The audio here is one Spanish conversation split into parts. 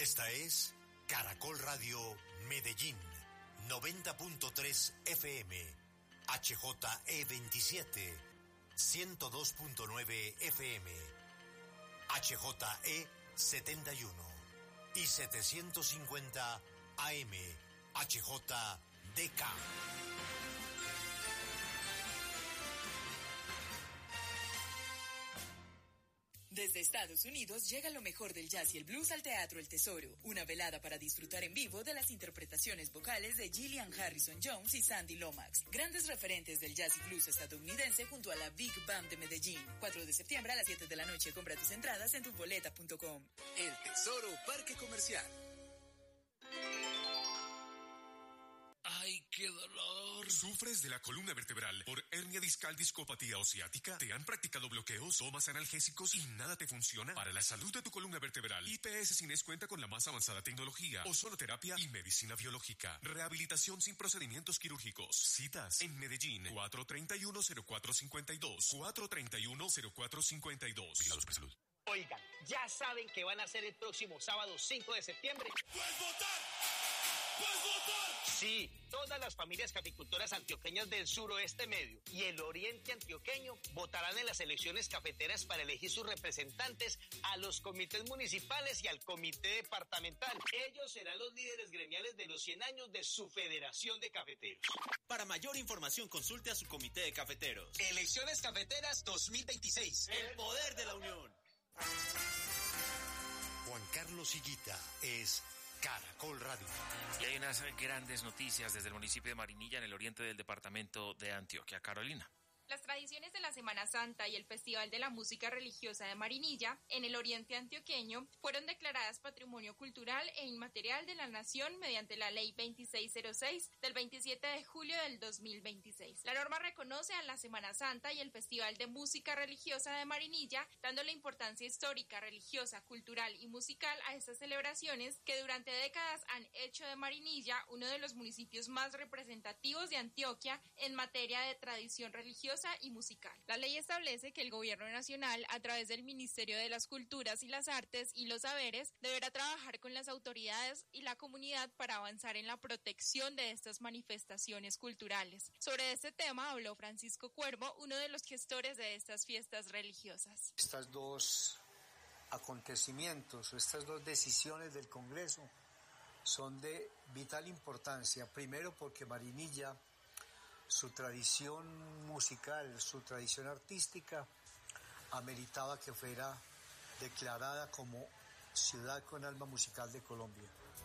Esta es Caracol Radio Medellín, 90.3 FM, HJE27, 102.9 FM, HJE71 y 750 AM, HJDK. Desde Estados Unidos llega lo mejor del jazz y el blues al Teatro El Tesoro, una velada para disfrutar en vivo de las interpretaciones vocales de Gillian Harrison Jones y Sandy Lomax, grandes referentes del jazz y blues estadounidense junto a la Big Band de Medellín. 4 de septiembre a las 7 de la noche. Compra tus entradas en tuboleta.com. El Tesoro Parque Comercial. ¡Ay, qué dolor! ¿Sufres de la columna vertebral por hernia discal, discopatía o ciática? ¿Te han practicado bloqueos, tomas analgésicos y nada te funciona? Para la salud de tu columna vertebral, IPS Cines cuenta con la más avanzada tecnología, ozonoterapia y medicina biológica. Rehabilitación sin procedimientos quirúrgicos. Citas en Medellín, 431-0452, 431-0452. Vigilados por salud. Oigan, ¿ya saben qué van a hacer el próximo sábado 5 de septiembre? ¡Puedes votar! ¡Puedes votar! Sí, todas las familias caficultoras antioqueñas del suroeste medio y el oriente antioqueño votarán en las elecciones cafeteras para elegir sus representantes a los comités municipales y al comité departamental. Ellos serán los líderes gremiales de los 100 años de su Federación de Cafeteros. Para mayor información, consulte a su comité de cafeteros. Elecciones Cafeteras 2026. El poder de la unión. Juan Carlos Higuita es Caracol Radio. Y hay unas grandes noticias desde el municipio de Marinilla, en el oriente del departamento de Antioquia. Carolina. Las tradiciones de la Semana Santa y el Festival de la Música Religiosa de Marinilla, en el oriente antioqueño, fueron declaradas Patrimonio Cultural e Inmaterial de la Nación mediante la Ley 2606 del 27 de julio del 2026. La norma reconoce a la Semana Santa y el Festival de Música Religiosa de Marinilla, dándole importancia histórica, religiosa, cultural y musical a estas celebraciones que durante décadas han hecho de Marinilla uno de los municipios más representativos de Antioquia en materia de tradición religiosa y musical. La ley establece que el Gobierno Nacional, a través del Ministerio de las Culturas y las Artes y los Saberes, deberá trabajar con las autoridades y la comunidad para avanzar en la protección de estas manifestaciones culturales. Sobre este tema habló Francisco Cuervo, uno de los gestores de estas fiestas religiosas. Estas dos acontecimientos, estas dos decisiones del Congreso son de vital importancia. Primero, porque Marinilla, su tradición musical, su tradición artística, ameritaba que fuera declarada como ciudad con alma musical de Colombia.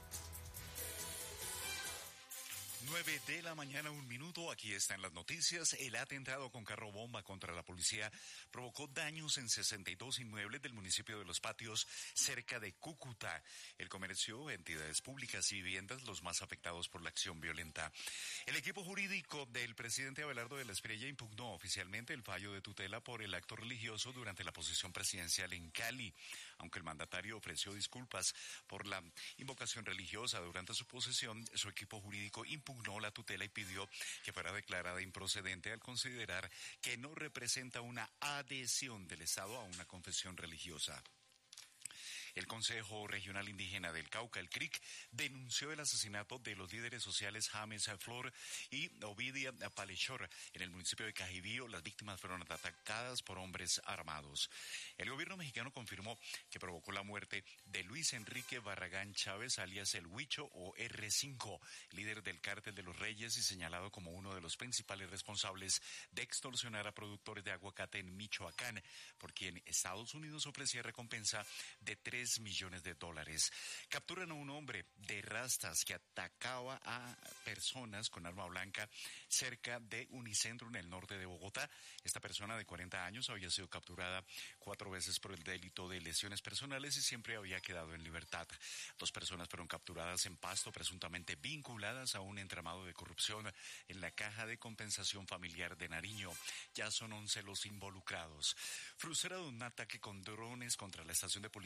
9 de la mañana, 1 minuto. Aquí están las noticias. El atentado con carro bomba contra la policía provocó daños en 62 inmuebles del municipio de Los Patios, cerca de Cúcuta. El comercio, entidades públicas y viviendas los más afectados por la acción violenta. El equipo jurídico del presidente Abelardo de la Espriella impugnó oficialmente el fallo de tutela por el acto religioso durante la posesión presidencial en Cali. Aunque el mandatario ofreció disculpas por la invocación religiosa durante su posesión, su equipo jurídico impugnó la tutela y pidió que fuera declarada improcedente al considerar que no representa una adhesión del Estado a una confesión religiosa. El Consejo Regional Indígena del Cauca, el CRIC, denunció el asesinato de los líderes sociales James Flor y Ovidia Palechor en el municipio de Cajibío. Las víctimas fueron atacadas por hombres armados. El gobierno mexicano confirmó que provocó la muerte de Luis Enrique Barragán Chávez, alias El Huicho o R5, líder del Cártel de los Reyes y señalado como uno de los principales responsables de extorsionar a productores de aguacate en Michoacán, por quien Estados Unidos ofrecía recompensa de $3 millones. Capturan a un hombre de rastas que atacaba a personas con arma blanca cerca de Unicentro en el norte de Bogotá. Esta persona de 40 años había sido capturada 4 veces por el delito de lesiones personales y siempre había quedado en libertad. 2 personas fueron capturadas en Pasto, presuntamente vinculadas a un entramado de corrupción en la Caja de Compensación Familiar de Nariño. Ya son 11 los involucrados. Frustrado un ataque con drones contra la estación de policía de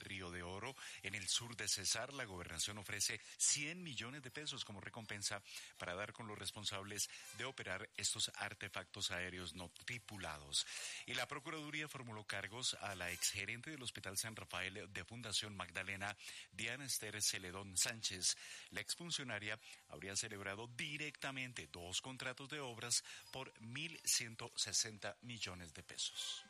Río de Oro, en el sur de Cesar. La gobernación ofrece 100 millones de pesos como recompensa para dar con los responsables de operar estos artefactos aéreos no tripulados. Y la Procuraduría formuló cargos a la exgerente del Hospital San Rafael de Fundación Magdalena, Diana Esther Celedón Sánchez. La exfuncionaria habría celebrado directamente 2 contratos de obras por 1.160 millones de pesos.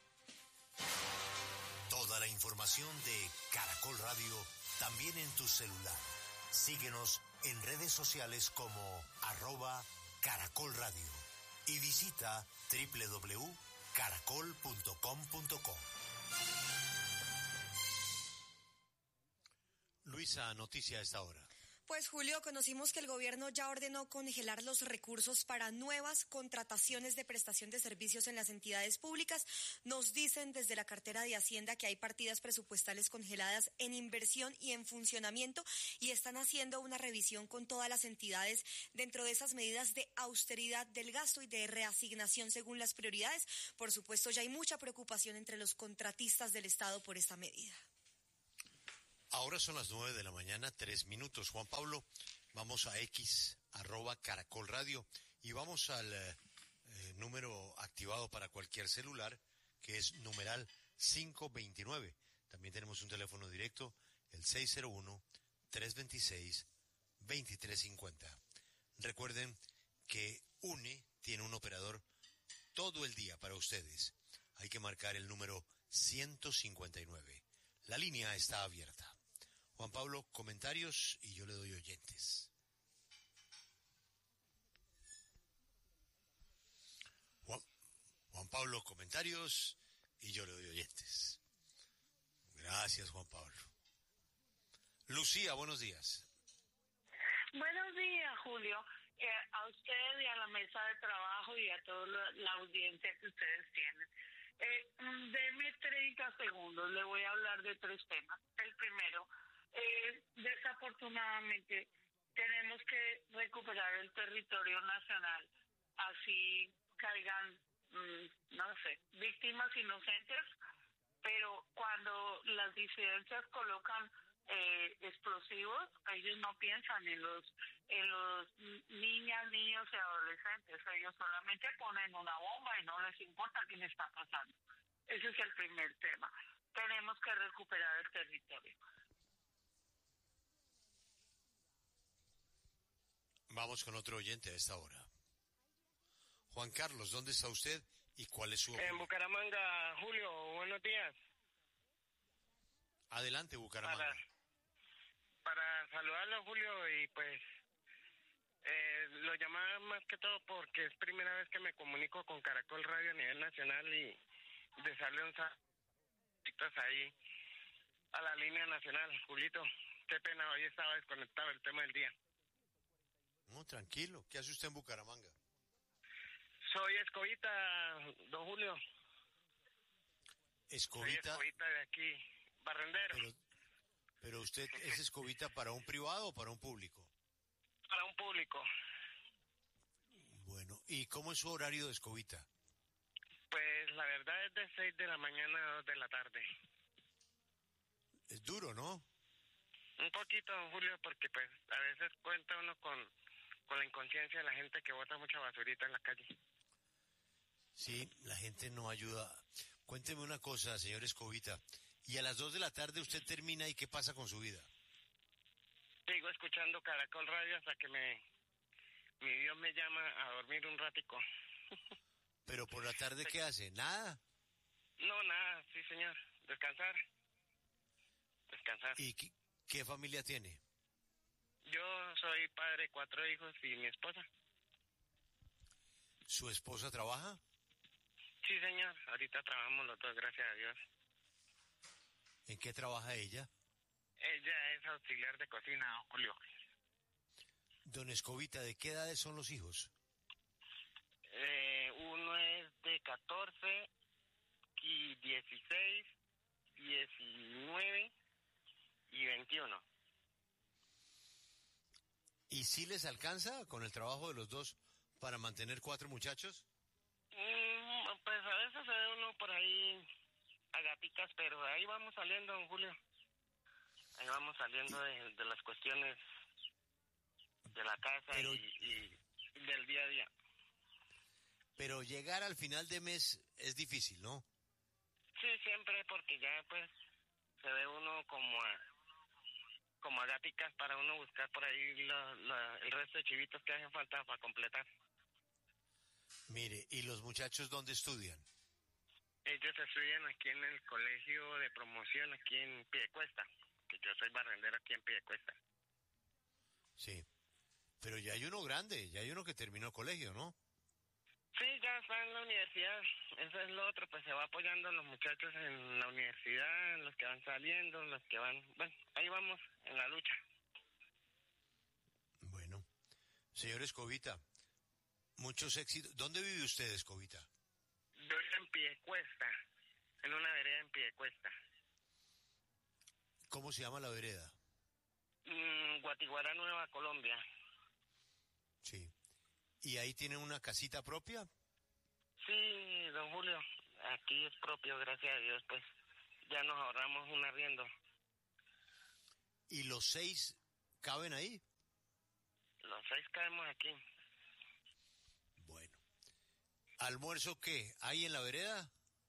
Toda la información de Caracol Radio también en tu celular. Síguenos en redes sociales como @Caracol Radio y visita www.caracol.com.co. Luisa, noticia a esta hora. Pues Julio, conocimos que el gobierno ya ordenó congelar los recursos para nuevas contrataciones de prestación de servicios en las entidades públicas. Nos dicen desde la cartera de Hacienda que hay partidas presupuestales congeladas en inversión y en funcionamiento y están haciendo una revisión con todas las entidades dentro de esas medidas de austeridad del gasto y de reasignación según las prioridades. Por supuesto, ya hay mucha preocupación entre los contratistas del Estado por esta medida. Ahora son las 9 de la mañana, 3 minutos. Juan Pablo, vamos a X, @Caracol Radio, y vamos al número activado para cualquier celular, que es numeral 529. También tenemos un teléfono directo, el 601-326-2350. Recuerden que UNE tiene un operador todo el día para ustedes. Hay que marcar el número 159. La línea está abierta. Juan Pablo, comentarios y yo le doy oyentes. Juan Pablo, comentarios y yo le doy oyentes. Gracias, Juan Pablo. Lucía, buenos días. Buenos días, Julio. A usted y a la mesa de trabajo y a toda la audiencia que ustedes tienen. Deme 30 segundos, le voy a hablar de 3 temas. El primero, desafortunadamente tenemos que recuperar el territorio nacional, así caigan, víctimas inocentes, pero cuando las disidencias colocan explosivos, ellos no piensan en los niñas, niños y adolescentes, ellos solamente ponen una bomba y no les importa quién está pasando. Ese es el primer tema. Tenemos que recuperar el territorio. Vamos con otro oyente a esta hora. Juan Carlos, ¿dónde está usted y cuál es su opinión? En Bucaramanga, Julio, buenos días. Adelante, Bucaramanga. Para saludarlo, Julio, y pues lo llamaba más que todo porque es primera vez que me comunico con Caracol Radio a nivel nacional y desearle un saludo ahí a la línea nacional. Julito, qué pena, hoy estaba desconectado el tema del día. No, tranquilo. ¿Qué hace usted en Bucaramanga? Soy escobita, don Julio. ¿Escobita? Soy escobita de aquí, barrendero. Pero usted es escobita para un privado o para un público? Para un público. Bueno, ¿y cómo es su horario de escobita? Pues la verdad es de 6 de la mañana a 2 de la tarde. Es duro, ¿no? Un poquito, don Julio, porque pues a veces cuenta uno con la inconsciencia de la gente que bota mucha basurita en la calle. Sí, la gente no ayuda. Cuénteme una cosa, señor Escobita. ¿Y a las 2 de la tarde usted termina y qué pasa con su vida? Sigo escuchando Caracol Radio hasta que mi Dios me llama a dormir un ratico. ¿Pero por la tarde qué hace? ¿Nada? No, nada, sí, señor. Descansar. ¿Y qué familia tiene? Yo soy padre de 4 hijos y mi esposa. ¿Su esposa trabaja? Sí, señor. Ahorita trabajamos los dos, gracias a Dios. ¿En qué trabaja ella? Ella es auxiliar de cocina, don Julio. Don Escobita, ¿de qué edades son los hijos? Uno es de 14, y 16, 19 y 21. ¿Y si les alcanza con el trabajo de los dos para mantener 4 muchachos? Pues a veces se ve uno por ahí a gaticas, pero ahí vamos saliendo, don Julio. estamos saliendo de las cuestiones de la casa y del día a día. Pero llegar al final de mes es difícil, ¿no? Sí, siempre, porque ya pues se ve uno como a gaticas para uno buscar por ahí el resto de chivitos que hacen falta para completar. Mire, ¿y los muchachos dónde estudian? Ellos estudian aquí en el colegio de promoción, aquí en Piedecuesta, que yo soy barrendero aquí en Piedecuesta. Sí, pero ya hay uno grande, ya hay uno que terminó colegio, ¿no? Sí, ya está en la universidad, eso es lo otro, pues se va apoyando a los muchachos en la universidad, en los que van saliendo, los que van, bueno, ahí vamos en la lucha. Bueno, señor Escobita, muchos éxitos. ¿Dónde vive usted, Escobita? Yo en Piedecuesta, en una vereda en Piedecuesta. ¿Cómo se llama la vereda? Guatiguara, Nueva Colombia. Sí. ¿Y ahí tiene una casita propia? Sí, don Julio, aquí es propio, gracias a Dios, pues ya nos ahorramos un arriendo. ¿Y los 6 caben ahí? Los 6 caemos aquí. Bueno. ¿Almuerzo qué? ¿Hay en la vereda?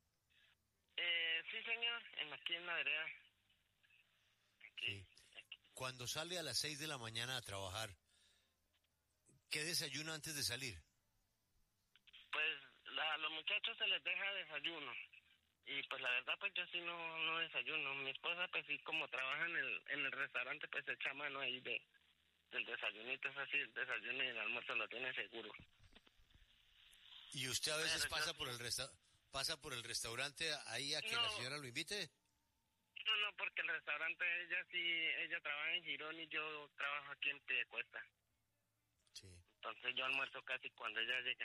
Sí, señor, aquí en la vereda. Aquí. Sí. Cuando sale a las 6 de la mañana a trabajar, ¿qué desayuna antes de salir? Pues a los muchachos se les deja desayuno. Y pues la verdad, pues yo sí no desayuno. Mi esposa, pues sí, como trabaja en el restaurante, pues echa mano ahí del desayunito. Es así, el desayuno y el almuerzo lo tiene seguro. ¿Y usted a veces pasa por el restaurante ahí a que la señora lo invite? No, porque el restaurante, ella trabaja en Girón y yo trabajo aquí en Piedecuesta. Sí. Entonces yo almuerzo casi cuando ella llega.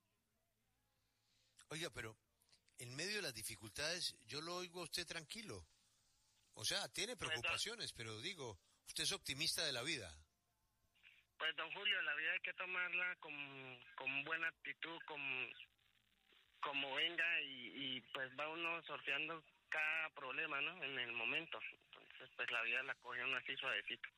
Oiga, pero en medio de las dificultades, yo lo oigo a usted tranquilo. O sea, tiene preocupaciones, pero digo, usted es optimista de la vida. Pues, don Julio, la vida hay que tomarla con buena actitud, como venga, y pues va uno sorteando cada problema, ¿no? En el momento. Entonces, pues la vida la coge uno así suavecito.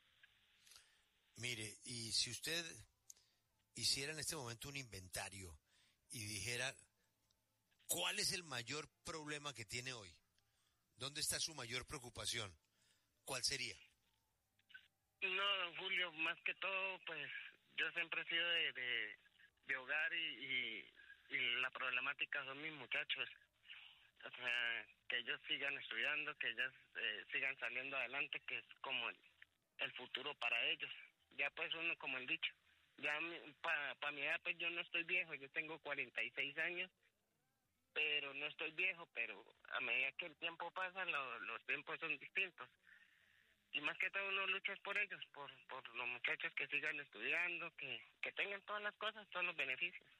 Mire, y si usted hiciera en este momento un inventario y dijera, ¿cuál es el mayor problema que tiene hoy? ¿Dónde está su mayor preocupación? ¿Cuál sería? No, don Julio, más que todo, pues yo siempre he sido de hogar y la problemática son mis muchachos. O sea, que ellos sigan estudiando, que ellos sigan saliendo adelante, que es como el futuro para ellos. Ya pues uno, como el dicho, ya para mi edad pues yo no estoy viejo, yo tengo 46 años, pero no estoy viejo, pero a medida que el tiempo pasa, los tiempos son distintos. Y más que todo uno lucha por ellos, por los muchachos que sigan estudiando, que tengan todas las cosas, todos los beneficios.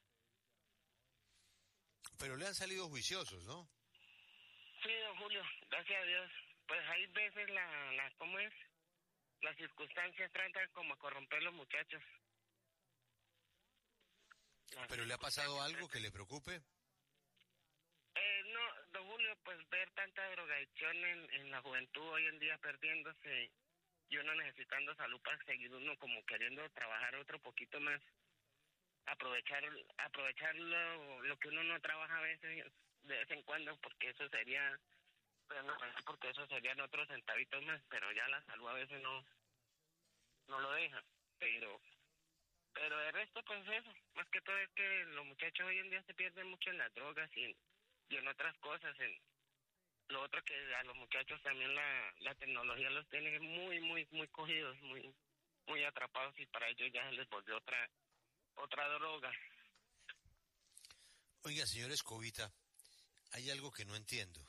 Pero le han salido juiciosos, ¿no? Sí, don Julio, gracias a Dios. Pues hay veces ¿cómo es? Las circunstancias tratan como a corromper los muchachos. ¿Pero le ha pasado algo que le preocupe? No, don Julio, pues ver tanta drogadicción en la juventud hoy en día perdiéndose y uno necesitando salud para seguir uno como queriendo trabajar otro poquito más, aprovechar lo que uno no trabaja a veces, de vez en cuando, porque eso sería, pues no, porque eso serían otros centavitos más, pero ya la salud a veces no lo deja, pero de resto pues eso, más que todo es que los muchachos hoy en día se pierden mucho en las drogas y en otras cosas. Lo otro que a los muchachos también la tecnología los tiene muy cogidos, muy atrapados, y para ellos ya se les volvió otra droga. Oiga, señor Escobita, hay algo que no entiendo.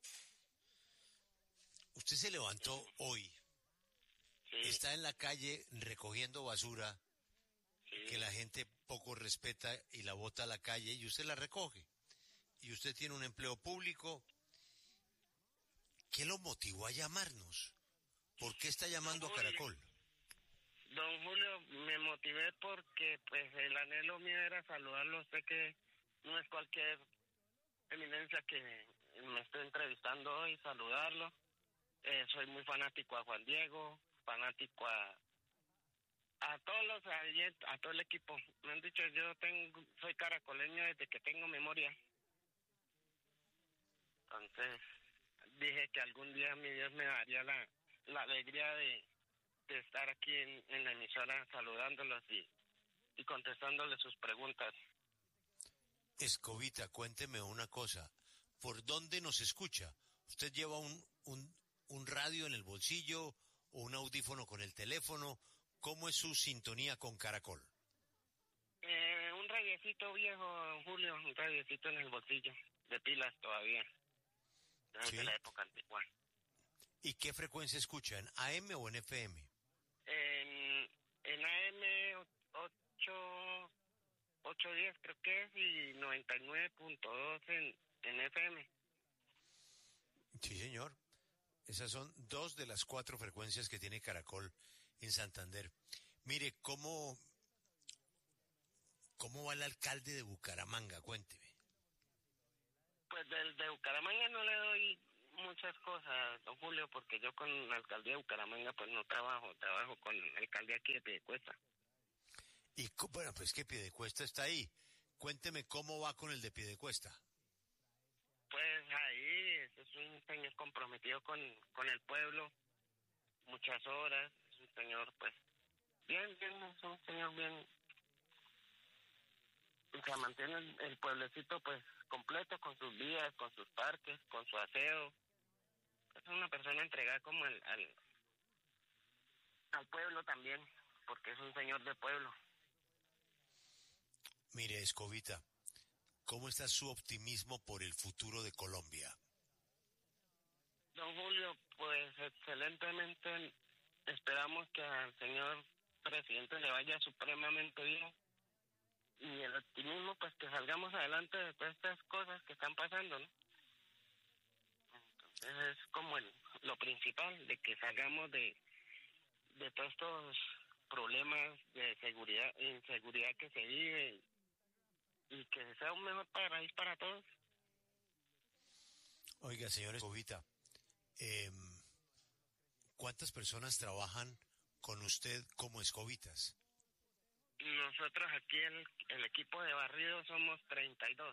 Usted se levantó hoy, sí, está en la calle recogiendo basura, sí, que la gente poco respeta y la bota a la calle, y usted la recoge. Y usted tiene un empleo público. ¿Qué lo motivó a llamarnos? ¿Por qué está llamando a Caracol? Don Julio, me motivé porque pues el anhelo mío era saludarlo. Sé que no es cualquier eminencia que me esté entrevistando hoy, saludarlo. Soy muy fanático a Juan Diego, fanático a todos a todo el equipo. Me han dicho, soy caracoleño desde que tengo memoria. Entonces, dije que algún día mi Dios me daría la alegría de estar aquí en la emisora saludándolos y contestándoles sus preguntas. Escobita, cuénteme una cosa. ¿Por dónde nos escucha? ¿Usted lleva un radio en el bolsillo o un audífono con el teléfono? ¿Cómo es su sintonía con Caracol? Un radiecito viejo, Julio, un radiecito en el bolsillo, de pilas todavía, ¿Sí? de la época antigua. ¿Y qué frecuencia escucha, en AM o en FM? En AM 810 creo que es, y 99.2 en FM. Sí, señor. Esas son 2 de las 4 frecuencias que tiene Caracol en Santander. Mire, ¿cómo va el alcalde de Bucaramanga? Cuénteme. Pues de Bucaramanga no le doy muchas cosas, don Julio, porque yo con la alcaldía de Bucaramanga pues no trabajo con el alcalde aquí de Piedecuesta. Y bueno, pues que Piedecuesta está ahí. Cuénteme cómo va con el de Piedecuesta. Pues ahí es un señor comprometido con el pueblo, muchas horas, es un señor pues bien, es un señor bien, o sea, mantiene el pueblecito pues completo con sus vías, con sus parques, con su aseo. Es una persona entregada como al pueblo también, porque es un señor de pueblo. Mire, Escobita, ¿cómo está su optimismo por el futuro de Colombia? Don Julio, pues excelentemente. Esperamos que al señor presidente le vaya supremamente bien. Y el optimismo, pues que salgamos adelante de todas estas cosas que están pasando, ¿no? Entonces es como lo principal, de que salgamos de todos estos problemas de seguridad, inseguridad que se vive, y que sea un mejor país para todos. Oiga, señor Escobita, ¿cuántas personas trabajan con usted como escobitas? Nosotros aquí, el equipo de barrido, somos 32.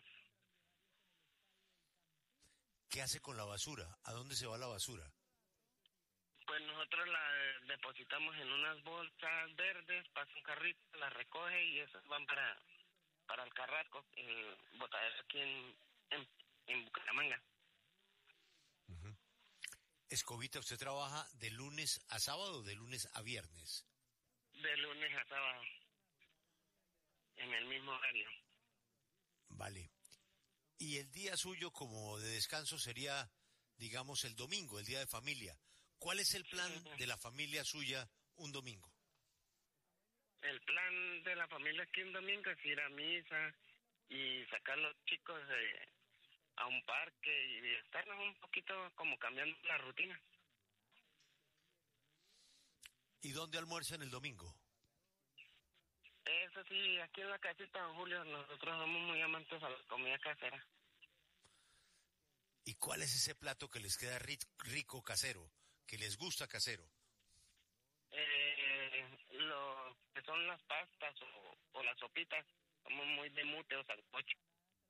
¿Qué hace con la basura? ¿A dónde se va la basura? Pues nosotros la depositamos en unas bolsas verdes, pasa un carrito, la recoge y esas van para el Carrasco, botadero aquí en Bucaramanga. Uh-huh. Escobita, ¿usted trabaja de lunes a sábado o de lunes a viernes? De lunes a sábado, en el mismo horario. Vale. Y el día suyo como de descanso sería, digamos, el domingo, el día de familia. ¿Cuál es el plan de la familia suya un domingo? El plan de la familia aquí un domingo es ir a misa y sacar a los chicos a un parque y estarnos un poquito como cambiando la rutina. ¿Y dónde almuerzan el domingo? Eso sí, aquí en la casita, don Julio, nosotros somos muy amantes a la comida casera. ¿Y cuál es ese plato que les queda rico casero, que les gusta casero? Lo que son las pastas o las sopitas, somos muy de mute o sancocho.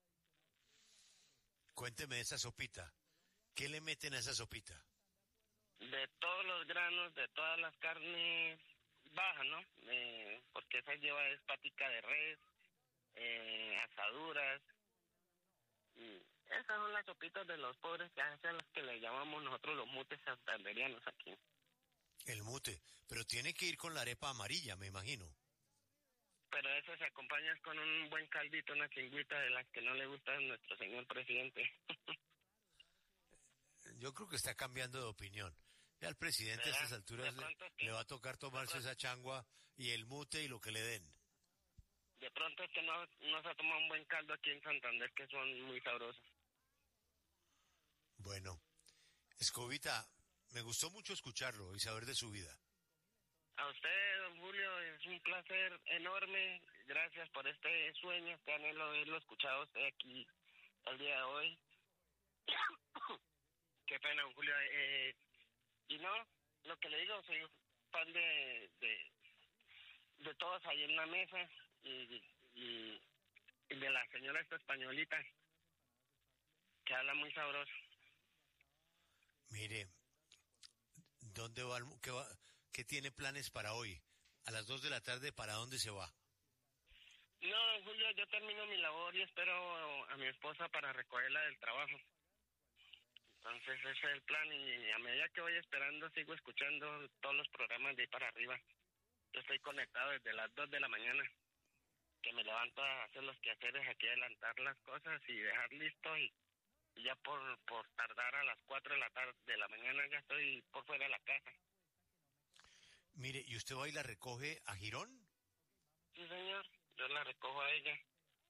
Cuénteme esa sopita. ¿Qué le meten a esa sopita? De todos los granos, de todas las carnes bajas, ¿no? Porque esa lleva es patica de res, asaduras. Y esas son las sopitas de los pobres, que hacen las que le llamamos nosotros los mutes santanderianos aquí. El mute, pero tiene que ir con la arepa amarilla, me imagino. Pero eso se acompaña con un buen caldito, una chingüita de las que no le gusta a nuestro señor presidente. Yo creo que está cambiando de opinión. Ya al presidente a estas alturas le va a tocar tomarse esa changua y el mute y lo que le den. De pronto es que no se ha tomado un buen caldo aquí en Santander, que son muy sabrosos. Bueno, Escobita, me gustó mucho escucharlo y saber de su vida. A usted, don Julio, es un placer enorme. Gracias por este sueño, este anhelo de haberlo escuchado a usted aquí el día de hoy. Qué pena, don Julio. Y no, lo que le digo, soy fan de todos ahí en la mesa y de la señora esta españolita, que habla muy sabroso. Mire, ¿dónde va, qué tiene planes para hoy? A las 2 de la tarde, ¿para dónde se va? No, don Julio, yo termino mi labor y espero a mi esposa para recogerla del trabajo. Entonces ese es el plan y a medida que voy esperando sigo escuchando todos los programas de ahí para arriba. Yo estoy conectado desde las 2 de la mañana, que me levanto a hacer los quehaceres aquí, adelantar las cosas y dejar listo y ya por tardar a las 4 de la tarde de la mañana ya estoy por fuera de la casa. Mire, ¿y usted va y la recoge a Girón? Sí, señor, yo la recojo a ella.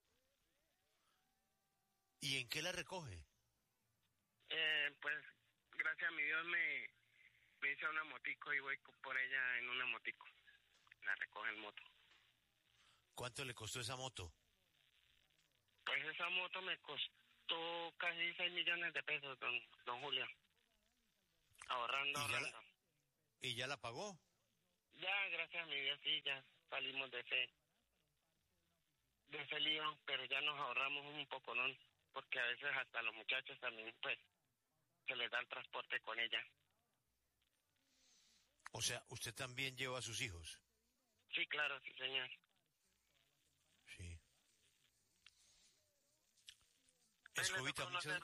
¿Y en qué la recoge? Pues gracias a mi Dios me hice una motico y voy por ella en una motico. La recoge en moto. ¿Cuánto le costó esa moto? Pues esa moto me costó casi 6 millones de pesos, don Julio. Ahorrando. ¿Y ya la pagó? Ya, gracias a mi Dios, sí, ya salimos de ese lío, pero ya nos ahorramos un poco, ¿no? Porque a veces hasta los muchachos también, pues, se les da el transporte con ella. O sea, ¿usted también lleva a sus hijos? Sí, claro, sí, señor. Sí. Escobita,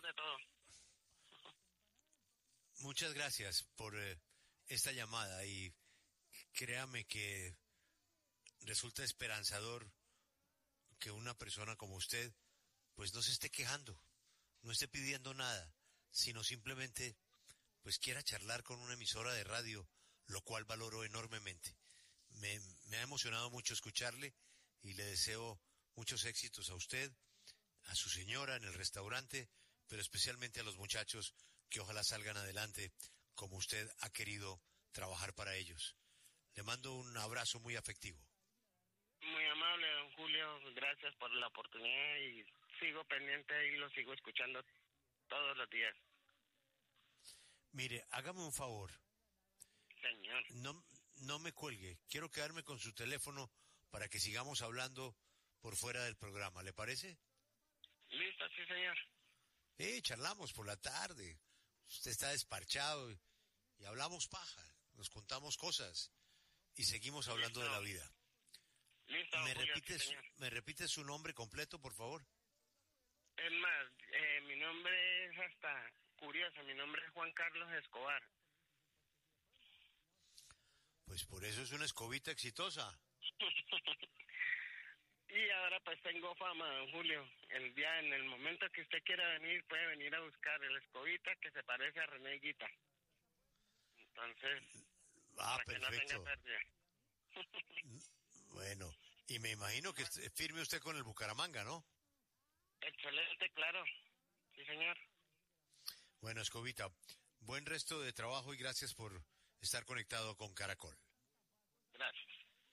muchas gracias por esta llamada y créame que resulta esperanzador que una persona como usted pues no se esté quejando, no esté pidiendo nada, sino simplemente pues quiera charlar con una emisora de radio, lo cual valoro enormemente. Me ha emocionado mucho escucharle y le deseo muchos éxitos a usted, a su señora en el restaurante, pero especialmente a los muchachos que ojalá salgan adelante como usted ha querido trabajar para ellos. Le mando un abrazo muy afectivo. Muy amable, don Julio, gracias por la oportunidad y sigo pendiente y lo sigo escuchando todos los días. Mire, hágame un favor. Señor. No me cuelgue, quiero quedarme con su teléfono para que sigamos hablando por fuera del programa, ¿le parece? Listo, sí, señor. Charlamos por la tarde, usted está desparchado y hablamos paja, nos contamos cosas y seguimos hablando de la vida. Listo, ¿Me repite su nombre completo, por favor? Es más, mi nombre es hasta curioso, mi nombre es Juan Carlos Escobar. Pues por eso es una escobita exitosa. Y ahora pues tengo fama, don Julio. En el momento que usted quiera venir, puede venir a buscar el escobita que se parece a René Guita. Entonces, para perfecto. Que no tenga pérdida. Bueno, y me imagino que firme usted con el Bucaramanga, ¿no? Excelente, claro. Sí, señor. Bueno, Escobita, buen resto de trabajo y gracias por estar conectado con Caracol. Gracias.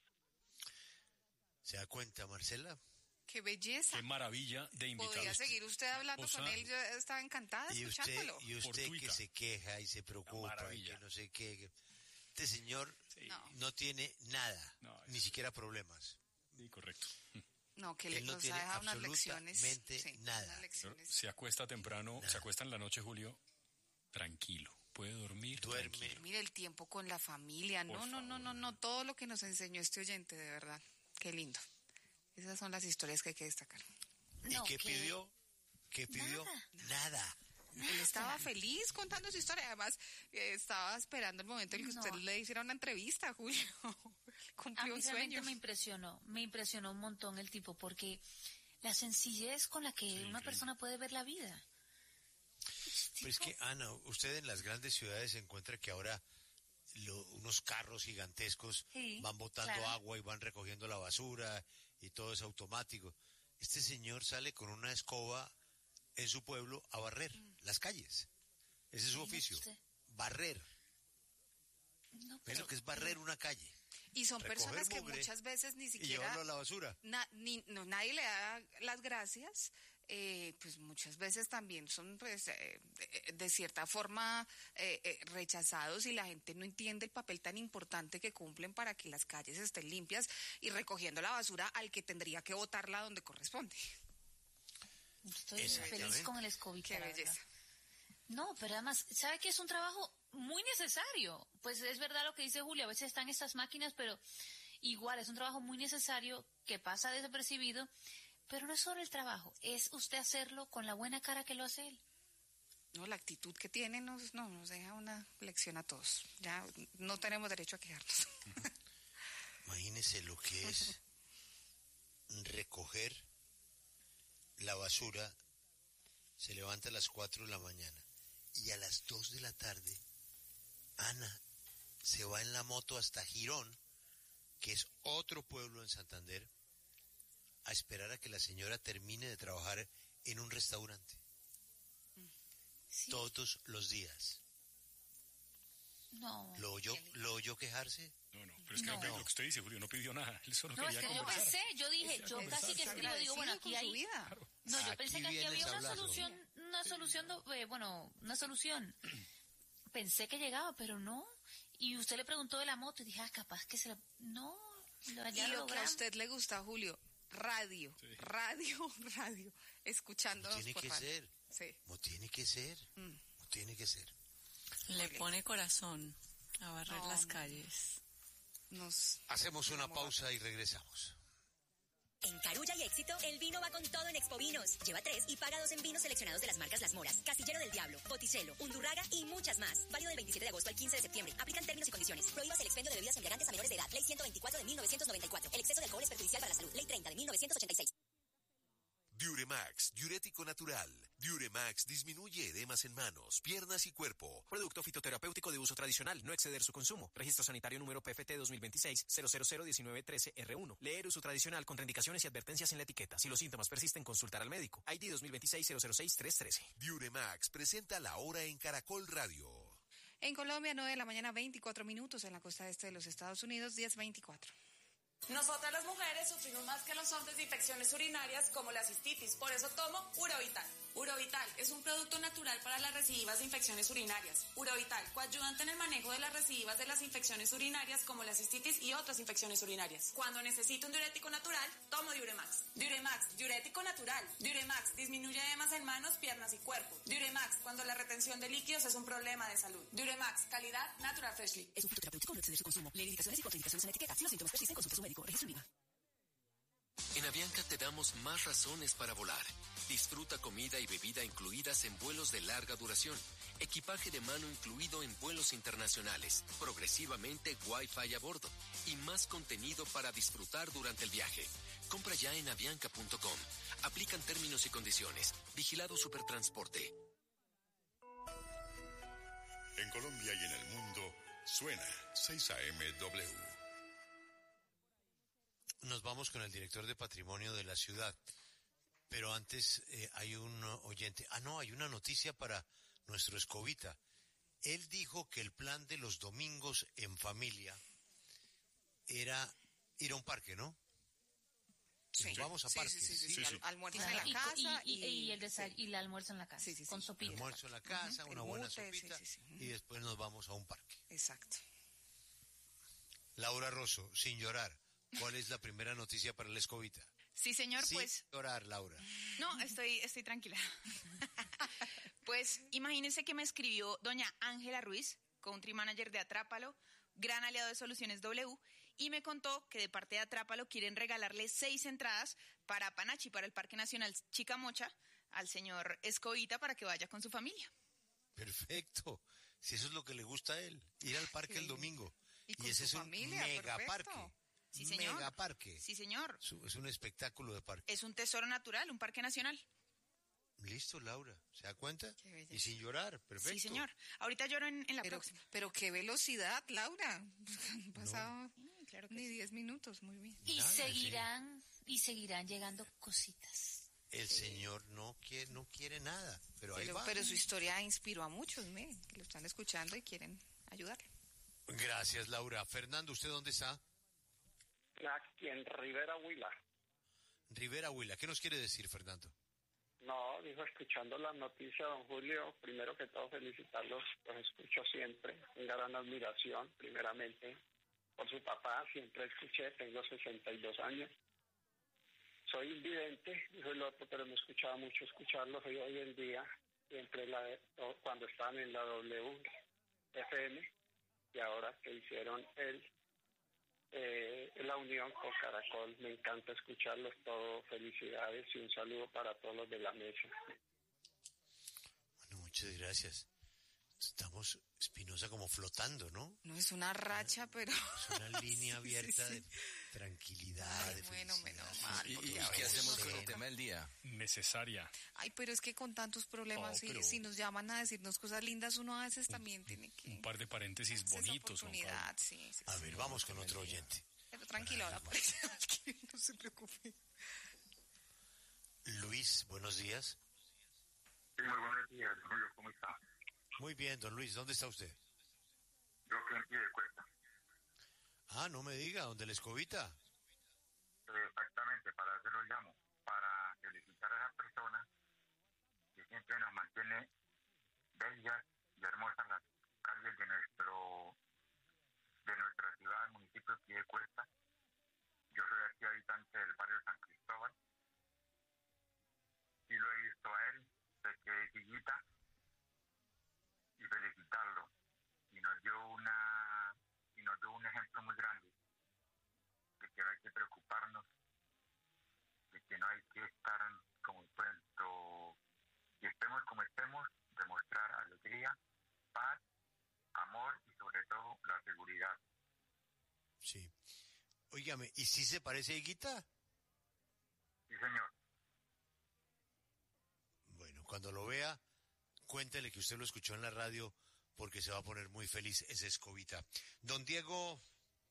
¿Se da cuenta, Marcela? ¡Qué belleza! ¡Qué maravilla de invitados! ¿Podría seguir usted hablando con él? Yo estaba encantada escuchándolo. Y usted que se queja y se preocupa y que no sé qué. Este señor no tiene nada, ni siquiera problemas. Sí, correcto. No, que le nos ha dejado unas lecciones. Nada. Unas lecciones. Se acuesta temprano, se acuesta en la noche, Julio, tranquilo. Puede dormir. Duerme. Mire el tiempo con la familia. No. Todo lo que nos enseñó este oyente, de verdad. Qué lindo. Esas son las historias que hay que destacar. ¿Y qué pidió? ¿Qué pidió? Nada. Él estaba feliz contando su historia. Además, estaba esperando el momento en que usted le hiciera una entrevista, Julio. Cumplió un sueño. Me impresionó un montón el tipo, porque la sencillez con la que una persona puede ver la vida. Pues que, Ana, usted en las grandes ciudades encuentra que ahora unos carros gigantescos van botando agua y van recogiendo la basura y todo es automático. Este señor sale con una escoba en su pueblo a barrer las calles. Ese es su oficio, barrer. ¿Ves lo que es barrer una calle? Y son personas que muchas veces ni siquiera... Y llevarlo a la basura. Nadie le da las gracias pues muchas veces también son pues de cierta forma rechazados y la gente no entiende el papel tan importante que cumplen para que las calles estén limpias y recogiendo la basura al que tendría que botarla donde corresponde. Estoy feliz con el escobita. Qué belleza. No, pero además, ¿sabe que es un trabajo muy necesario? Pues es verdad lo que dice Julio, a veces están estas máquinas, pero igual es un trabajo muy necesario que pasa desapercibido. Pero no es solo el trabajo, es usted hacerlo con la buena cara que lo hace él. No, la actitud que tiene nos deja una lección a todos. Ya no tenemos derecho a quejarnos. Imagínese lo que es recoger la basura. Se levanta a las 4 de la mañana y a las 2 de la tarde Ana se va en la moto hasta Girón, que es otro pueblo en Santander, a esperar a que la señora termine de trabajar en un restaurante. Sí. Todos los días. No. ¿Lo oyó quejarse? No, pero es que lo que usted dice, Julio, no pidió nada. Él solo quería conversar. Yo pensé, yo dije, yo casi que escribo, digo, bueno, aquí hay... Claro. No, yo pensé que aquí había una solución. Pensé que llegaba, pero no. Y usted le preguntó de la moto y dije, capaz que se la... No, y lo que a usted le gusta, Julio, radio, escuchándonos tiene por que radio. ser. Sí. No tiene que ser. No tiene que ser. Le pone corazón a barrer las calles. Hacemos una pausa y regresamos. En Carulla y Éxito, el vino va con todo en Expo Vinos. Lleva 3 y paga 2 en vinos seleccionados de las marcas Las Moras, Castillero del Diablo, Botticello, Undurraga y muchas más. Válido del 27 de agosto al 15 de septiembre. Aplican términos y condiciones. Prohíbas el expendio de bebidas embriagantes a menores de edad. Ley 124 de 1994. El exceso de alcohol es perjudicial para la salud. Ley 30 de 1986. Diuremax, diurético natural. Diuremax disminuye edemas en manos, piernas y cuerpo. Producto fitoterapéutico de uso tradicional, no exceder su consumo. Registro sanitario número PFT 2026-0001913R1. Leer uso tradicional, contraindicaciones y advertencias en la etiqueta. Si los síntomas persisten, consultar al médico. ID 2026-006-313. Diuremax presenta La Hora en Caracol Radio. En Colombia, 9 de la mañana, 24 minutos. En la costa este de los Estados Unidos, 10:24. Nosotras las mujeres sufrimos más que los hombres de infecciones urinarias como la cistitis, por eso tomo Urovital. Urovital es un producto natural para las recidivas de infecciones urinarias. Urovital, coayudante en el manejo de las recidivas de las infecciones urinarias como la cistitis y otras infecciones urinarias. Cuando necesito un diurético natural, tomo Diuremax. Diuremax, diurético natural. Diuremax disminuye edemas en manos, piernas y cuerpo. Diuremax, cuando la retención de líquidos es un problema de salud. Diuremax, calidad Natural Freshly. Es un fitoterapéutico, no exceder su consumo. Lee indicaciones y contraindicaciones en la etiqueta. Si los síntomas persisten, consulta a su médico. Registro IVA. En Avianca te damos más razones para volar. Disfruta comida y bebida incluidas en vuelos de larga duración. Equipaje de mano incluido en vuelos internacionales. Progresivamente Wi-Fi a bordo. Y más contenido para disfrutar durante el viaje. Compra ya en avianca.com. Aplican términos y condiciones. Vigilado Supertransporte. En Colombia y en el mundo, suena 6AMW. Nos vamos con el director de Patrimonio de la ciudad. Pero antes hay un oyente. Hay una noticia para nuestro Escobita. Él dijo que el plan de los domingos en familia era ir a un parque, ¿no? Sí. Vamos a parque. Sí. Almuerzo en la casa y el almuerzo en la casa. Sí. Con sopita. Almuerzo en la casa, una buena sopita. Y después nos vamos a un parque. Exacto. Laura Rosso, sin llorar, ¿cuál es la primera noticia para el Escobita? Sí, señor, pues... Sin llorar, Laura. No, estoy tranquila. Pues imagínense que me escribió doña Ángela Ruiz, country manager de Atrápalo, gran aliado de Soluciones W, y me contó que de parte de Atrápalo quieren regalarle 6 entradas para Panachi, para el Parque Nacional Chicamocha, al señor Escobita para que vaya con su familia. Perfecto. Si eso es lo que le gusta a él, ir al parque el domingo. Y ese es familia, un megaparque. Sí, señor. Megaparque. Sí, señor. Es un espectáculo de parque. Es un tesoro natural, un parque nacional. Listo, Laura. ¿Se da cuenta? Y sin llorar. Perfecto. Sí, señor. Ahorita lloro en la próxima. Pero qué velocidad, Laura. Han pasado ni 10 minutos. Muy bien. Y seguirán llegando cositas. El señor no quiere nada, pero ahí va. Pero su historia inspiró a muchos, que lo están escuchando y quieren ayudarle. Gracias, Laura. Fernando, ¿usted dónde está? Aquí en Rivera Huila. Rivera Huila. ¿Qué nos quiere decir, Fernando? No, dijo, escuchando las noticias, don Julio, primero que todo felicitarlos, los escucho siempre, con gran admiración, primeramente, por su papá, siempre escuché, tengo 62 años. Soy invidente, dijo el otro, pero me escuchaba mucho escucharlos hoy en día, siempre cuando estaban en la WFM, y ahora que hicieron la unión con Caracol, me encanta escucharlos todos, felicidades y un saludo para todos los de la mesa. Bueno, muchas gracias. Estamos, Espinosa, como flotando, ¿no? No es una racha, pero... Es una línea abierta sí. de tranquilidad, de bueno, felicidad. menos mal. ¿Y qué hacemos con el tema del día? Necesaria. Ay, pero es que con tantos problemas, si nos llaman a decirnos cosas lindas, uno a veces también tiene que... Un par de paréntesis bonitos. Oportunidad, sí. A ver, vamos con otro oyente. Pero tranquilo, ahora aparece alguien, no se preocupe. Luis, buenos días. Sí, muy buenos días, Julio, ¿cómo está? Muy bien, don Luis, ¿dónde está usted? Yo aquí en Piedecuesta. Ah, no me diga, ¿dónde la escobita? Exactamente, para eso lo llamo, para felicitar a esa persona que siempre nos mantiene bellas y hermosas las calles de nuestra ciudad, el municipio de Piedecuesta. Yo soy aquí habitante del barrio San Cristóbal y lo he visto a él desde chiquita y felicitarlo. Y nos dio un ejemplo muy grande de que no hay que preocuparnos, de que no hay que estar como el cuento, y estemos como estemos, demostrar alegría, paz, amor y sobre todo la seguridad. Sí. Óigame, ¿y si se parece a Higuita? Sí, señor. Bueno, cuando lo vea, cuéntele que usted lo escuchó en la radio porque se va a poner muy feliz esa escobita. Don Diego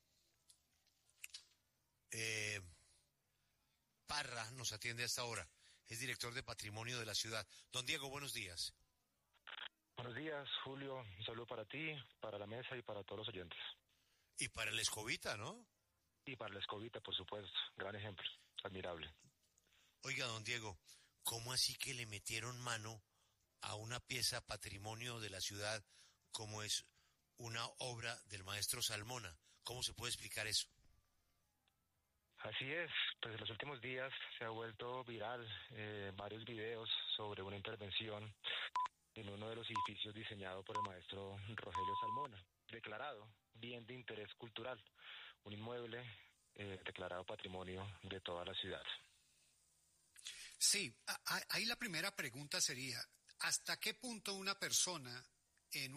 Parra nos atiende hasta ahora. Es director de Patrimonio de la ciudad. Don Diego, buenos días. Buenos días, Julio. Un saludo para ti, para la mesa y para todos los oyentes. Y para la escobita, ¿no? Y para la escobita, por supuesto. Gran ejemplo. Admirable. Oiga, don Diego, ¿cómo así que le metieron mano a una pieza patrimonio de la ciudad como es una obra del maestro Salmona? ¿Cómo se puede explicar eso? Así es, pues en los últimos días se ha vuelto viral varios videos sobre una intervención en uno de los edificios diseñado por el maestro Rogelio Salmona, declarado bien de interés cultural, un inmueble declarado patrimonio de toda la ciudad. Sí, ahí la primera pregunta sería, ¿hasta qué punto una persona en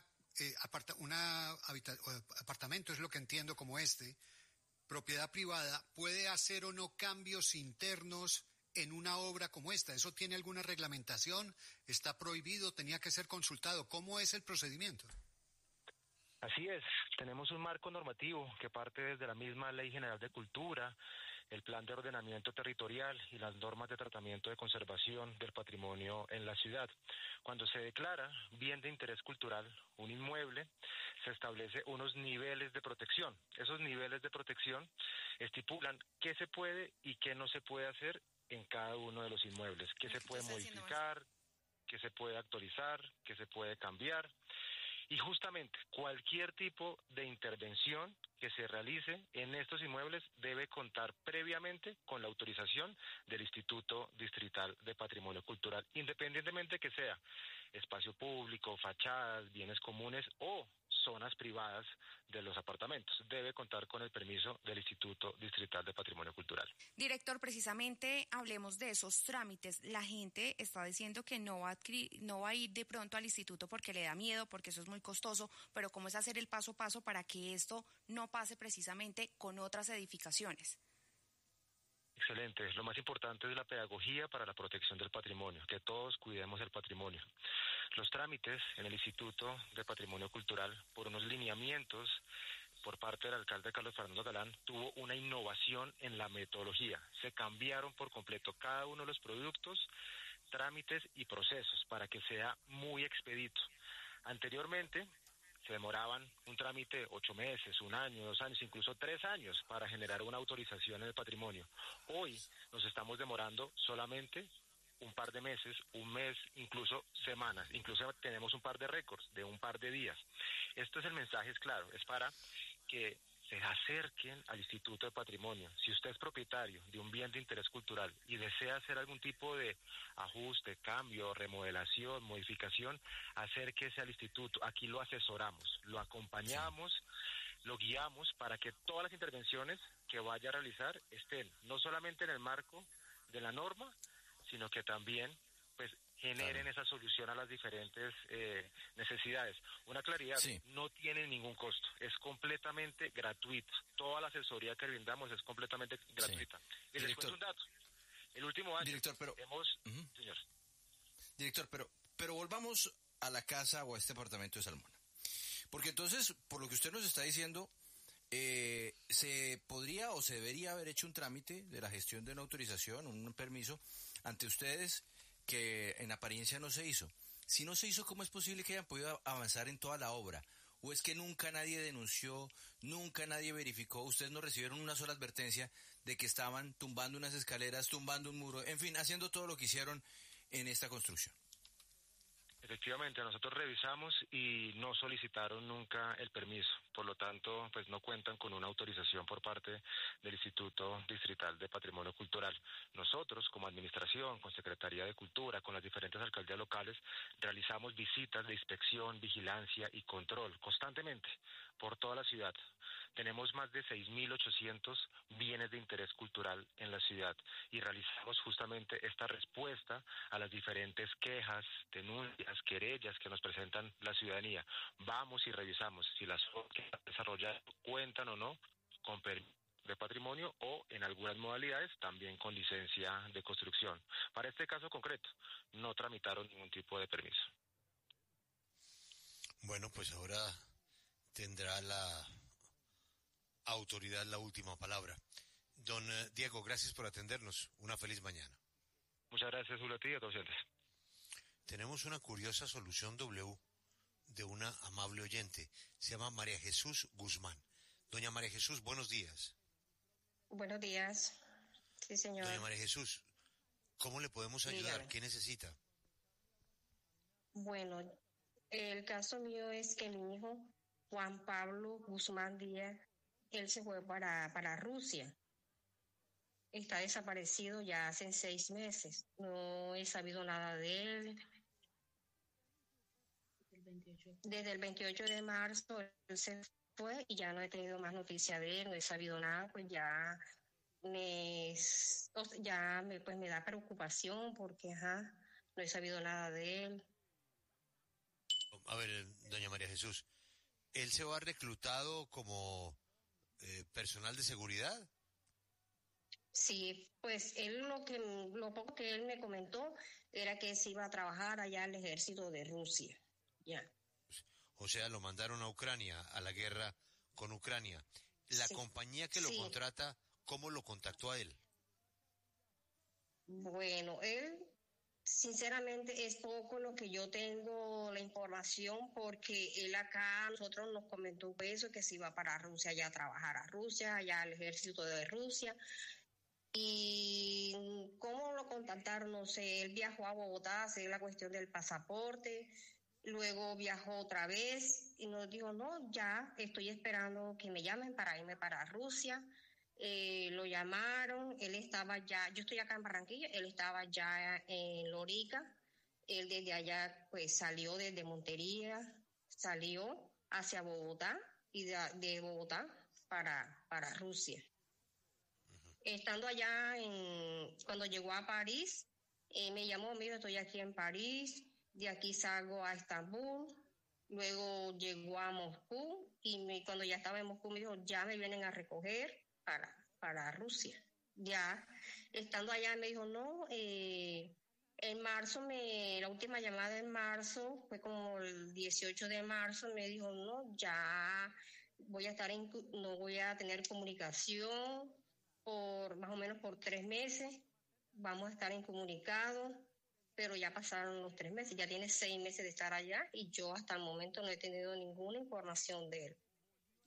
apartamento, es lo que entiendo como propiedad privada, puede hacer o no cambios internos en una obra como esta? ¿Eso tiene alguna reglamentación? ¿Está prohibido? ¿Tenía que ser consultado? ¿Cómo es el procedimiento? Así es, tenemos un marco normativo que parte desde la misma Ley General de Cultura, el Plan de Ordenamiento Territorial y las normas de tratamiento de conservación del patrimonio en la ciudad. Cuando se declara bien de interés cultural un inmueble, se establece unos niveles de protección. Esos niveles de protección estipulan qué se puede y qué no se puede hacer en cada uno de los inmuebles, qué se puede modificar, qué se puede actualizar, qué se puede cambiar. Y justamente cualquier tipo de intervención que se realice en estos inmuebles debe contar previamente con la autorización del Instituto Distrital de Patrimonio Cultural, independientemente que sea espacio público, fachadas, bienes comunes o zonas privadas de los apartamentos. Debe contar con el permiso del Instituto Distrital de Patrimonio Cultural. Director, precisamente hablemos de esos trámites. La gente está diciendo que no va a ir de pronto al instituto porque le da miedo, porque eso es muy costoso, pero ¿cómo es hacer el paso a paso para que esto no pase precisamente con otras edificaciones? Excelente. Lo más importante es la pedagogía para la protección del patrimonio, que todos cuidemos el patrimonio. Los trámites en el Instituto de Patrimonio Cultural, por unos lineamientos por parte del alcalde Carlos Fernando Galán, tuvo una innovación en la metodología. Se cambiaron por completo cada uno de los productos, trámites y procesos para que sea muy expedito. Anteriormente se demoraban un trámite 8 meses, 1 año, 2 años, incluso 3 años para generar una autorización en el patrimonio. Hoy nos estamos demorando solamente un par de meses, un mes, incluso semanas. Incluso tenemos un par de récords de un par de días. Esto es el mensaje, es claro, es para que se acerquen al Instituto de Patrimonio. Si usted es propietario de un bien de interés cultural y desea hacer algún tipo de ajuste, cambio, remodelación, modificación, acérquese al instituto. Aquí lo asesoramos, lo acompañamos, lo guiamos para que todas las intervenciones que vaya a realizar estén no solamente en el marco de la norma, sino que también pues generen esa solución a las diferentes necesidades. Una claridad, no tiene ningún costo, es completamente gratuita. Toda la asesoría que brindamos es completamente gratuita. Y les cuento un dato. El último año señor. Director, pero volvamos a la casa o a este apartamento de Salmona. Porque entonces, por lo que usted nos está diciendo, se podría o se debería haber hecho un trámite de la gestión de una autorización, un permiso, ante ustedes, que en apariencia no se hizo. Si no se hizo, ¿cómo es posible que hayan podido avanzar en toda la obra? ¿O es que nunca nadie denunció, nunca nadie verificó? Ustedes no recibieron una sola advertencia de que estaban tumbando unas escaleras, tumbando un muro, en fin, haciendo todo lo que hicieron en esta construcción. Efectivamente, nosotros revisamos y no solicitaron nunca el permiso, por lo tanto, pues no cuentan con una autorización por parte del Instituto Distrital de Patrimonio Cultural. Nosotros, como administración, con Secretaría de Cultura, con las diferentes alcaldías locales, realizamos visitas de inspección, vigilancia y control constantemente por toda la ciudad. Tenemos más de 6.800 bienes de interés cultural en la ciudad y realizamos justamente esta respuesta a las diferentes quejas, denuncias, querellas que nos presentan la ciudadanía. Vamos y revisamos si las obras que están desarrolladas cuentan o no con permiso de patrimonio o en algunas modalidades también con licencia de construcción. Para este caso concreto, no tramitaron ningún tipo de permiso. Bueno, pues ahora tendrá la autoridad la última palabra. Don Diego, gracias por atendernos. Una feliz mañana. Muchas gracias, Julio, a ti y a todos ustedes. Tenemos una curiosa solución W de una amable oyente. Se llama María Jesús Guzmán. Doña María Jesús, buenos días. Buenos días. Sí, señor. Doña María Jesús, ¿cómo le podemos ayudar? Dígame. ¿Qué necesita? Bueno, el caso mío es que mi hijo, Juan Pablo Guzmán Díaz, él se fue para Rusia. Está desaparecido ya hace 6 meses. No he sabido nada de él. Desde el 28 de marzo él se fue y ya no he tenido más noticia de él, no he sabido nada, pues ya me da preocupación porque no he sabido nada de él. A ver, doña María Jesús, ¿él se va reclutado como personal de seguridad? Sí, pues él lo poco que él me comentó era que se iba a trabajar allá al ejército de Rusia, ya. O sea, lo mandaron a Ucrania, a la guerra con Ucrania. La compañía que lo contrata, ¿cómo lo contactó a él? Bueno, él, sinceramente, es poco lo que yo tengo la información, porque él acá a nosotros nos comentó eso, que se iba para Rusia ya a trabajar a Rusia, allá al ejército de Rusia. Y cómo lo contactaron, no sé, él viajó a Bogotá a hacer la cuestión del pasaporte, luego viajó otra vez y nos dijo, no, ya estoy esperando que me llamen para irme para Rusia. Lo llamaron, él estaba ya, yo estoy acá en Barranquilla, él estaba ya en Lorica, él desde allá pues salió desde Montería, salió hacia Bogotá y de Bogotá para Rusia. Estando allá, cuando llegó a París, me llamó, me dijo, estoy aquí en París, de aquí salgo a Estambul, luego llegó a Moscú y cuando ya estaba en Moscú me dijo, ya me vienen a recoger para Rusia. Ya, estando allá me dijo, no, en marzo, la última llamada en marzo, fue como el 18 de marzo, me dijo, no, ya no voy a tener comunicación, más o menos por 3 meses, vamos a estar incomunicados, pero ya pasaron los 3 meses, ya tiene 6 meses de estar allá y yo hasta el momento no he tenido ninguna información de él.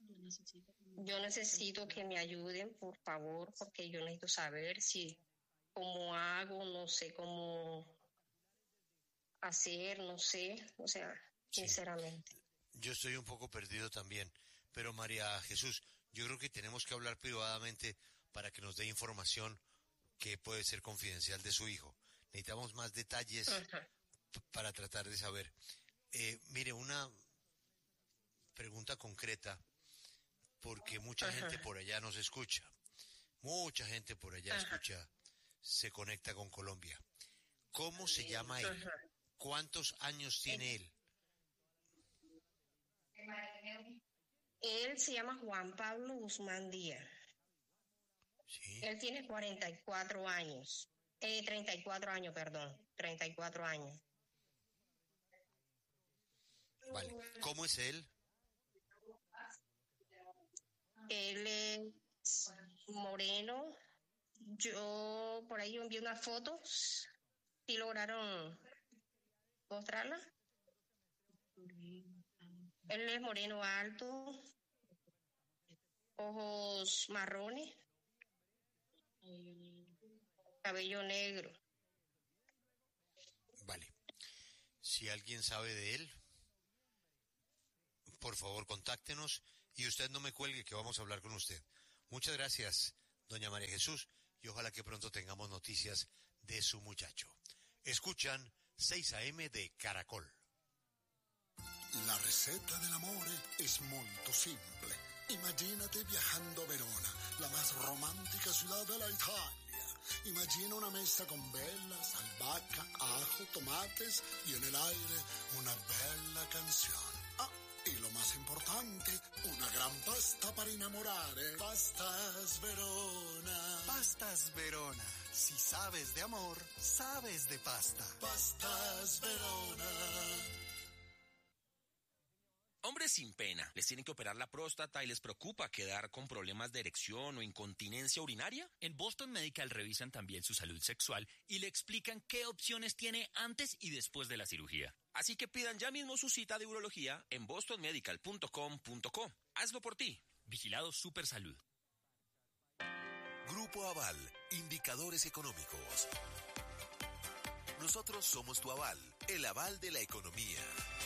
Yo necesito que me ayuden, por favor, porque yo necesito saber si cómo hago, no sé cómo hacer, no sé, o sea, sinceramente. Yo estoy un poco perdido también, pero María Jesús, yo creo que tenemos que hablar privadamente para que nos dé información que puede ser confidencial de su hijo. Necesitamos más detalles para tratar de saber. Mire, una pregunta concreta, porque mucha gente por allá nos escucha. Mucha gente por allá escucha, se conecta con Colombia. ¿Cómo se llama él? ¿Cuántos años tiene él? Él se llama Juan Pablo Guzmán Díaz. Sí. Él tiene 44 años. 34 años, perdón. 34 años. Vale. ¿Cómo es él? Él es moreno. Yo por ahí envié unas fotos. ¿Sí lograron mostrarla? Él es moreno alto, ojos marrones, cabello negro. Vale. Si alguien sabe de él, por favor contáctenos y usted no me cuelgue que vamos a hablar con usted. Muchas gracias, doña María Jesús, y ojalá que pronto tengamos noticias de su muchacho. Escuchan 6 AM de Caracol. La ricetta dell'amore es molto simple. Imagínate viajando a Verona, la más romántica ciudad de la Italia. Imagina una mesa con velas, albahaca, ajo, tomates y en el aire una bella canción. Ah, y lo más importante, una gran pasta para enamorare. Pastas Verona. Pastas Verona. Si sabes de amor, sabes de pasta. Pastas Verona. Hombres sin pena, ¿les tienen que operar la próstata y les preocupa quedar con problemas de erección o incontinencia urinaria? En Boston Medical revisan también su salud sexual y le explican qué opciones tiene antes y después de la cirugía. Así que pidan ya mismo su cita de urología en bostonmedical.com.co. Hazlo por ti. Vigilado Supersalud. Grupo Aval, indicadores económicos. Nosotros somos tu aval, el aval de la economía.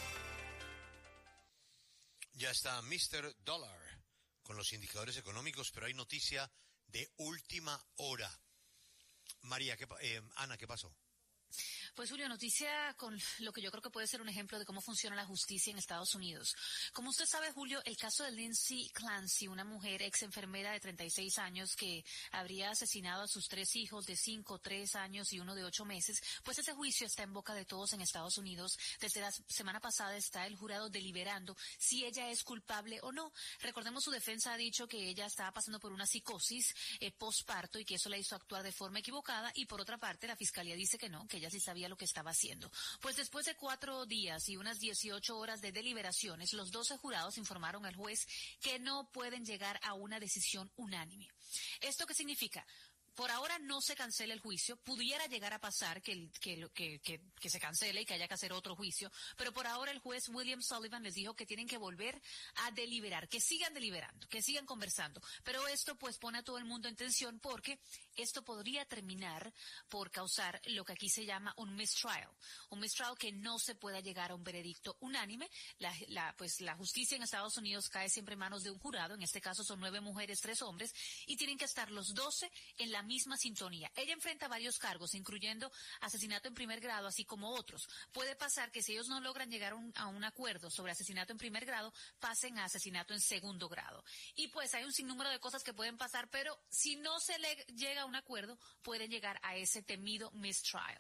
Ya está Mr. Dollar con los indicadores económicos, pero hay noticia de última hora. María, Ana, ¿qué pasó? Pues Julio, noticia con lo que yo creo que puede ser un ejemplo de cómo funciona la justicia en Estados Unidos. Como usted sabe, Julio, el caso de Lindsay Clancy, una mujer ex enfermera de 36 años que habría asesinado a sus 3 hijos de 5, 3 años y uno de 8 meses, pues ese juicio está en boca de todos en Estados Unidos. Desde la semana pasada está el jurado deliberando si ella es culpable o no. Recordemos, su defensa ha dicho que ella estaba pasando por una psicosis postparto y que eso la hizo actuar de forma equivocada, y por otra parte la fiscalía dice que no, que ella sí sabía lo que estaba haciendo. Pues después de 4 días y unas 18 horas de deliberaciones, los 12 jurados informaron al juez que no pueden llegar a una decisión unánime. ¿Esto qué significa? Por ahora no se cancela el juicio, pudiera llegar a pasar que se cancele y que haya que hacer otro juicio, pero por ahora el juez William Sullivan les dijo que tienen que volver a deliberar, que sigan deliberando, que sigan conversando, pero esto pues pone a todo el mundo en tensión porque esto podría terminar por causar lo que aquí se llama un mistrial que no se pueda llegar a un veredicto unánime. La justicia en Estados Unidos cae siempre en manos de un jurado, en este caso son 9 mujeres, 3 hombres, y tienen que estar los 12 en la misma sintonía. Ella enfrenta varios cargos, incluyendo asesinato en primer grado, así como otros. Puede pasar que si ellos no logran llegar a un acuerdo sobre asesinato en primer grado, pasen a asesinato en segundo grado. Y pues hay un sinnúmero de cosas que pueden pasar, pero si no se le llega a un acuerdo, pueden llegar a ese temido mistrial.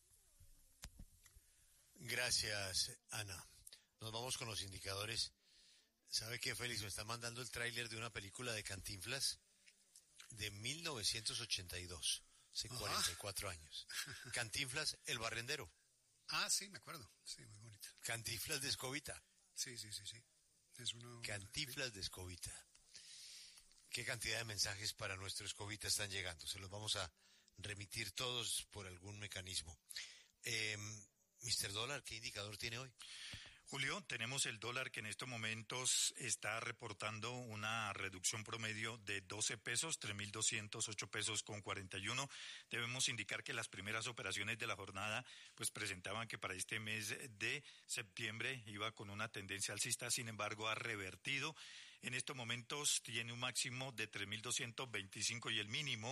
Gracias, Ana. Nos vamos con los indicadores. ¿Sabe qué, Félix? Me está mandando el tráiler de una película de Cantinflas de 1982, hace 44 años. Cantinflas, el barrendero. Ah, sí, me acuerdo. Sí, muy bonito. Cantinflas de Escobita. Sí. Es uno... Cantinflas de Escobita. ¿Qué cantidad de mensajes para nuestro Escobita están llegando? Se los vamos a remitir todos por algún mecanismo. Mr. Dollar, ¿qué indicador tiene hoy? Julio, tenemos el dólar que en estos momentos está reportando una reducción promedio de 12 pesos, 3.208 pesos con 41. Debemos indicar que las primeras operaciones de la jornada pues presentaban que para este mes de septiembre iba con una tendencia alcista, sin embargo ha revertido. En estos momentos tiene un máximo de 3.225 y el mínimo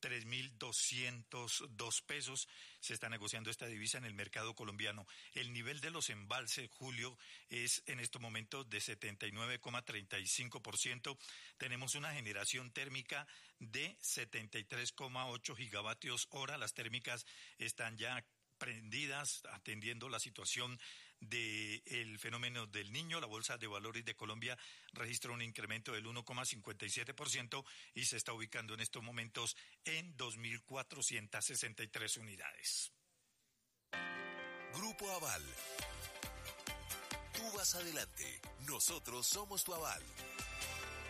3.202 pesos. Se está negociando esta divisa en el mercado colombiano. El nivel de los embalses, Julio, es en estos momentos de 79,35%. Tenemos una generación térmica de 73,8 gigavatios hora. Las térmicas están ya prendidas, atendiendo la situación del fenómeno del Niño. La Bolsa de Valores de Colombia registra un incremento del 1,57% y se está ubicando en estos momentos en 2.463 unidades. Grupo Aval. Tú vas adelante, nosotros somos tu aval.